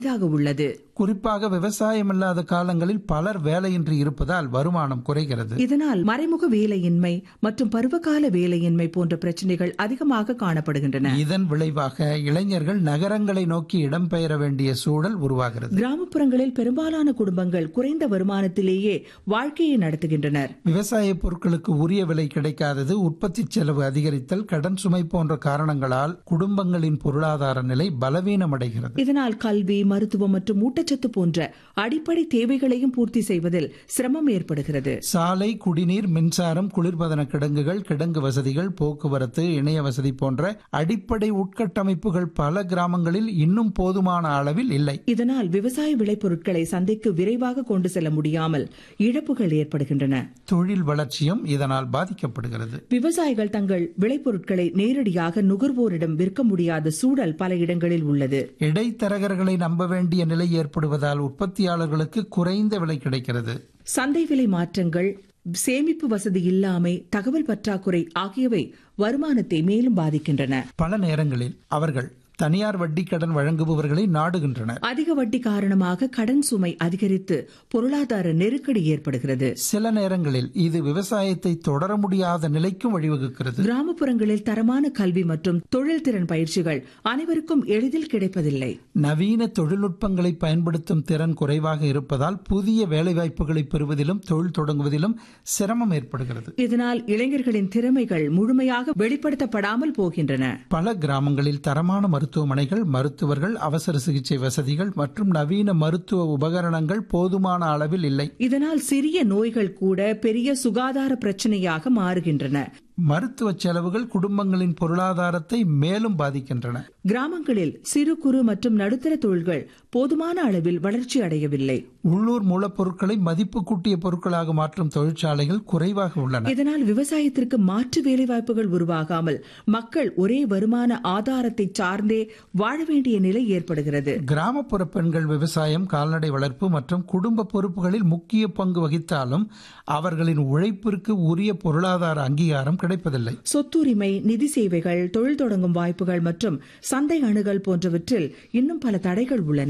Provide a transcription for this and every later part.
இதாக உள்ளது. குறிப்பாக விவசாயம் இல்லாத காலங்களில் பலர் வேலையின்றி இருப்பதால் வருமானம் குறைகிறது. இதனால் மறைமுக வேலையின்மை மற்றும் பருவகால வேலையின்மை போன்ற பிரச்சனைகள் அதிகமாக காணப்படுகின்றன. இதன் விளைவாக இளைஞர்கள் நகரங்களை நோக்கி இடம்பெயர வேண்டிய சூழல் உருவாகிறது. கிராமப்புறங்களில் பெரும்பாலான குடும்பங்கள் குறைந்த வருமானத்திலேயே வாழ்க்கையை நடத்துகின்றனர். விவசாய பொருட்களுக்கு உரிய விலை கிடைக்காதது, உற்பத்தி செலவு அதிகரித்தல், கடன் சுமை போன்ற காரணங்களால் குடும்பங்களின் பொருளாதார நிலை பலவீனமடைகிறது. இதனால் கல்வி, மருத்துவம் மற்றும் ஊட்டச்சத்து போன்ற அடிப்படை தேவைகளையும் பூர்த்தி செய்வதில் சிரமம் ஏற்படுகிறது. சாலை, குடிநீர், மின்சாரம், குளிர்பதன கிடங்குகள், கிடங்கு வசதிகள், போக்குவரத்து, இணைய வசதி போன்ற அடிப்படை உட்கட்டமைப்புகள் பல கிராமங்களில் இன்னும் போதுமான அளவில் இல்லை. இதனால் விவசாய விளைபொருட்களை சந்தைக்கு விரைவாக கொண்டு செல்ல முடியாமல் இழப்புகள் ஏற்படுகின்றன. தொழில் வளர்ச்சியும் இதனால் பாதிக்கப்படுகிறது. விவசாயிகள் தங்கள் விளைபொருட்களை நேரடியாக நுகர்வோரிடம் விற்க முடியாத சூழல் பல இடங்களில் உள்ளது. இடைத்தரகர்களை நம்ப வேண்டிய நிலை ஏற்படுவதால் உற்பத்தியாளர்களுக்கு குறைந்த விலை கிடைக்கிறது. சந்தை விலை மாற்றங்கள், சேமிப்பு வசதி இல்லாமை, தகவல் பற்றாக்குறை ஆகியவை வருமானத்தை மேலும் பாதிக்கின்றன. பல நேரங்களில் அவர்கள் தனியார் வட்டி கடன் வழங்குபவர்களை நாடுகின்றனர். அதிக வட்டி காரணமாக கடன் சுமை அதிகரித்து பொருளாதார நெருக்கடி ஏற்படுகிறது. சில நேரங்களில் இது விவசாயத்தை தொடர முடியாத நிலைக்கும் வழிவகுக்கிறது. கிராமப்புறங்களில் தரமான கல்வி மற்றும் தொழில் திறன் பயிற்சிகள் அனைவருக்கும் எளிதில் கிடைப்பதில்லை. நவீன தொழில்நுட்பங்களை பயன்படுத்தும் திறன் குறைவாக இருப்பதால் புதிய வேலைவாய்ப்புகளை பெறுவதிலும் தொழில் தொடங்குவதிலும் சிரமம் ஏற்படுகிறது. இதனால் இளைஞர்களின் திறமைகள் முழுமையாக வெளிப்படுத்தப்படாமல் போகின்றன. பல கிராமங்களில் தரமான மருத்துவமனைகள், மருத்துவர்கள், அவசர சிகிச்சை வசதிகள் மற்றும் நவீன மருத்துவ உபகரணங்கள் போதுமான அளவில் இல்லை. இதனால் சிறிய நோய்கள் கூட பெரிய சுகாதார பிரச்சனையாக மாறுகின்றன. மருத்துவ செலவுகள் குடும்பங்களின் பொருளாதாரத்தை மேலும் பாதிக்கின்றன. கிராமங்களில் சிறு குறு மற்றும் நடுத்தர தொழில்கள் போதுமான அளவில் வளர்ச்சி அடையவில்லை. உள்ளூர் மூலப்பொருட்களை மதிப்பு கூட்டிய பொருட்களாக மாற்றும் தொழிற்சாலைகள் குறைவாக உள்ளன. இதனால் விவசாயத்திற்கு மாற்று வேலைவாய்ப்புகள் உருவாகாமல் மக்கள் ஒரே வருமான ஆதாரத்தை சார்ந்தே வாழ வேண்டிய நிலை ஏற்படுகிறது. கிராமப்புற பெண்கள் விவசாயம், கால்நடை வளர்ப்பு மற்றும் குடும்ப பொறுப்புகளில் முக்கிய பங்கு வகித்தாலும் அவர்களின் உழைப்பிற்கு உரிய பொருளாதார அங்கீகாரம் கிடைப்பதில்லை. சொத்துரிமை, நிதி சேவைகள், தொழில் தொடங்கும் வாய்ப்புகள் மற்றும் சந்தை அணுகல் போன்றவற்றில் இன்னும் பல தடைகள் உள்ளன.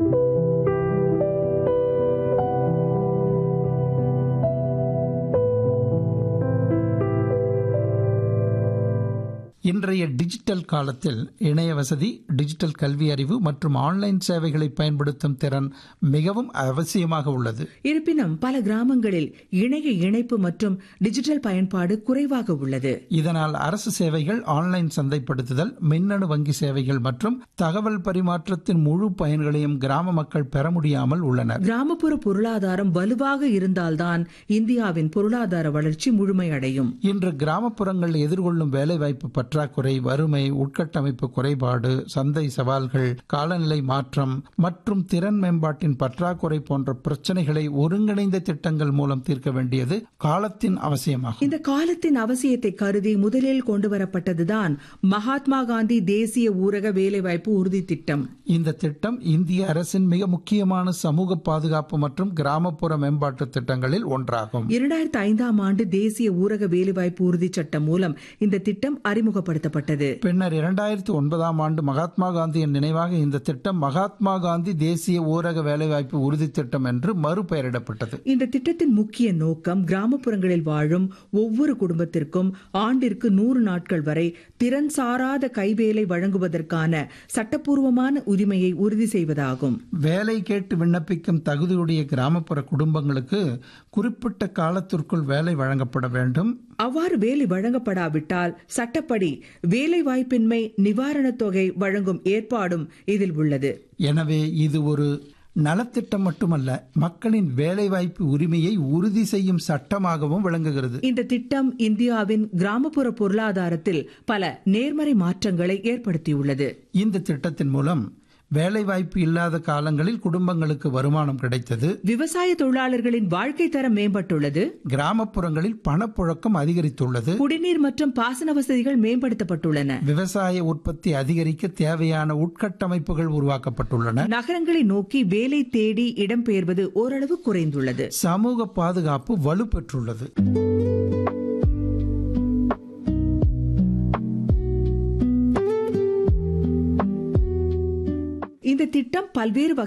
இன்றைய டிஜிட்டல் காலத்தில் இணைய வசதி, டிஜிட்டல் கல்வி அறிவு மற்றும் ஆன்லைன் சேவைகளை பயன்படுத்தும் திறன் மிகவும் அவசியமாக உள்ளது. இருப்பினும் பல கிராமங்களில் இணைய இணைப்பு மற்றும் டிஜிட்டல் பயன்பாடு குறைவாக உள்ளது. இதனால் அரசு சேவைகள், ஆன்லைன் சந்தைப்படுத்துதல், மின்னணு வங்கி சேவைகள் மற்றும் தகவல் பரிமாற்றத்தின் முழு பயன்களையும் கிராம மக்கள் பெற முடியாமல் உள்ளனர். கிராமப்புற பொருளாதாரம் வலுவாக இருந்தால்தான் இந்தியாவின் பொருளாதார வளர்ச்சி முழுமையடையும். இன்று கிராமப்புறங்கள் எதிர்கொள்ளும் வேலைவாய்ப்பு பற்றாக்குறை, வறுமை, உட்கட்டமைப்பு குறைபாடு, சந்தை சவால்கள், காலநிலை மாற்றம் மற்றும் திறன் மேம்பாட்டின் பற்றாக்குறை போன்ற பிரச்சனைகளை ஒருங்கிணைந்த திட்டங்கள் மூலம் தீர்க்க வேண்டியது காலத்தின் அவசியமாகும். இந்த காலத்தின் அவசியத்தை கருதி முதலில் கொண்டுவரப்பட்டதுதான் மகாத்மா காந்தி தேசிய ஊரக வேலைவாய்ப்பு உறுதி திட்டம். இந்த திட்டம் இந்திய அரசின் மிக முக்கியமான சமூக பாதுகாப்பு மற்றும் கிராமப்புற மேம்பாட்டு திட்டங்களில் ஒன்றாகும். 2005ஆம் ஆண்டு தேசிய ஊரக வேலைவாய்ப்பு உறுதி சட்டம் மூலம் இந்த திட்டம் அறிமுகப்படுத்தப்பட்டது. பின்னர் 2009ஆம் ஆண்டு மகாத்மா காந்தியின் நினைவாக இந்த திட்டம் மகாத்மா காந்தி தேசிய ஊரக வேலைவாய்ப்பு உறுதி திட்டம் என்று மறுபெயரிடப்பட்டது. இந்த திட்டத்தின் முக்கிய நோக்கம் கிராமப்புறங்களில் வாழும் ஒவ்வொரு குடும்பத்திற்கும் ஆண்டிற்கு 100 நாட்கள் வரை திறன் சாராத கைவேலை வழங்குவதற்கான சட்டப்பூர்வமான உரிமையை உறுதி செய்வதாகும். வேலை கேட்டு விண்ணப்பிக்கும் தகுதியுடைய கிராமப்புற குடும்பங்களுக்கு குறிப்பிட்ட காலத்திற்குள் வேலை வழங்கப்பட வேண்டும். அவ்வாறு வேலை வழங்கப்படாவிட்டால் சட்டப்படி வேலை வாய்ப்பின்மை நிவாரணத் தொகை வழங்கும் ஏற்பாடும் இதில் உள்ளது. எனவே இது ஒரு நலத்திட்டம் மட்டுமல்ல, மக்களின் வேலைவாய்ப்பு உரிமையை உறுதி செய்யும் சட்டமாகவும் விளங்குகிறது. இந்த திட்டம் இந்தியாவின் கிராமப்புற பொருளாதாரத்தில் பல நேர்மறை மாற்றங்களை ஏற்படுத்தியுள்ளது. இந்த திட்டத்தின் மூலம் வேலைவாய்ப்பு இல்லாத காலங்களில் குடும்பங்களுக்கு வருமானம் கிடைத்தது, விவசாய தொழிலாளர்களின் வாழ்க்கை தரம் மேம்பட்டுள்ளது, கிராமப்புறங்களில் பணப்புழக்கம் அதிகரித்துள்ளது, குடிநீர் மற்றும் பாசன வசதிகள் மேம்படுத்தப்பட்டுள்ளன, விவசாய உற்பத்தி அதிகரிக்க தேவையான உட்கட்டமைப்புகள் உருவாக்கப்பட்டுள்ளன, நகரங்களை நோக்கி வேலை தேடி இடம்பெயர்வது ஓரளவு குறைந்துள்ளது, சமூக பாதுகாப்பு வலுப்பெற்றுள்ளது. இந்த இந்த திட்டம் பல்வேறு